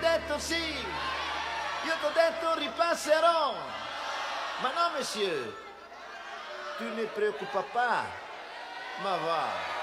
detto sì, io t'ho detto ripasserò. Ma no, monsieur, tu ne préoccupes pas, ma va.